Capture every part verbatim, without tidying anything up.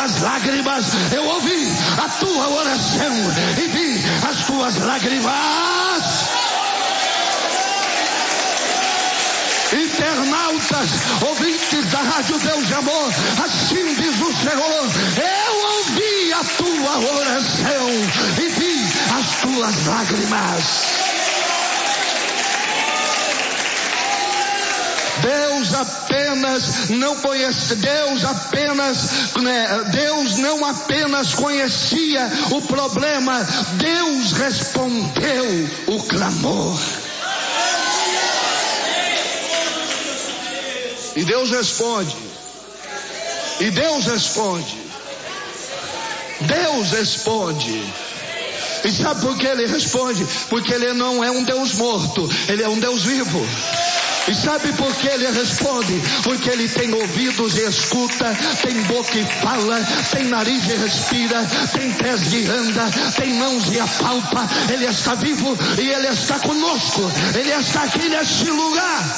tuas lágrimas, eu ouvi a tua oração e vi as tuas lágrimas. Internautas, ouvintes da Rádio Deus de Amor, assim diz o Senhor: eu ouvi a tua oração e vi as tuas lágrimas. Deus apenas não conhece, Deus apenas, né, Deus não apenas conhecia o problema, Deus respondeu o clamor. E Deus responde. E Deus responde. Deus responde. E sabe por que Ele responde? Porque Ele não é um Deus morto, Ele é um Deus vivo. E sabe por que Ele responde? Porque Ele tem ouvidos e escuta, tem boca e fala, tem nariz e respira, tem pés e anda, tem mãos e apalpa. Ele está vivo e Ele está conosco. Ele está aqui neste lugar.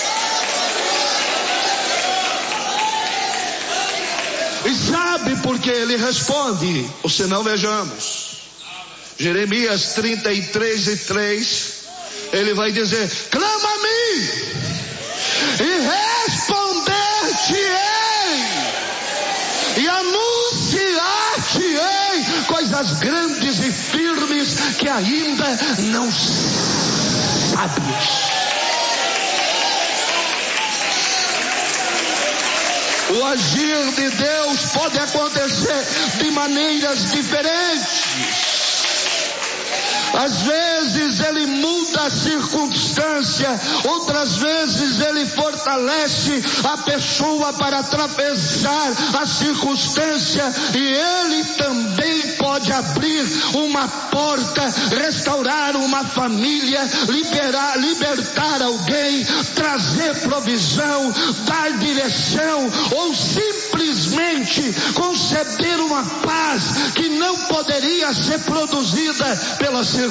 E sabe por que Ele responde? Ou se não, vejamos. Jeremias trinta e três e três. Ele vai dizer: clama a mim e responder-te-ei e anunciar-te-ei coisas grandes e firmes que ainda não sabes. O agir de Deus pode acontecer de maneiras diferentes. Às vezes Ele muda a circunstância, outras vezes Ele fortalece a pessoa para atravessar a circunstância, e Ele também pode abrir uma porta, restaurar uma família, liberar, libertar alguém, trazer provisão, dar direção, ou simplesmente conceder uma paz que não poderia ser produzida pela circunstância.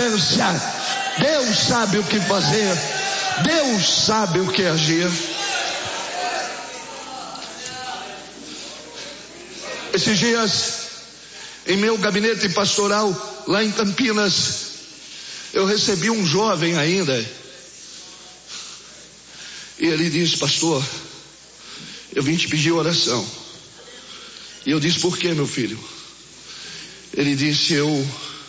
Deus sabe o que fazer, Deus sabe o que agir. Esses dias, em meu gabinete pastoral lá em Campinas, eu recebi um jovem ainda, e ele disse: pastor, eu vim te pedir oração. E eu disse: por quê, meu filho? Ele disse: eu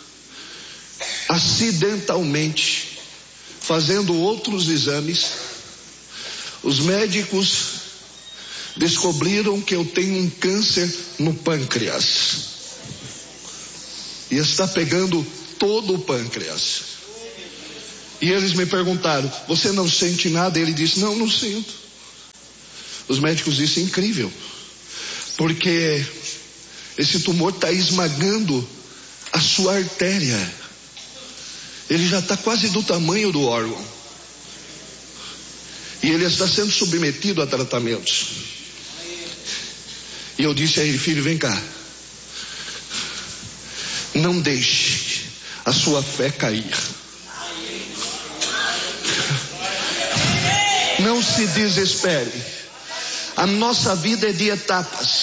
acidentalmente, fazendo outros exames, os médicos descobriram que eu tenho um câncer no pâncreas e está pegando todo o pâncreas. E eles me perguntaram: você não sente nada? Ele disse: não, não sinto. Os médicos disseram: incrível, porque esse tumor está esmagando a sua artéria. Ele já está quase do tamanho do órgão. E ele está sendo submetido a tratamentos. E eu disse a ele: filho, vem cá. Não deixe a sua fé cair. Não se desespere. A nossa vida é de etapas.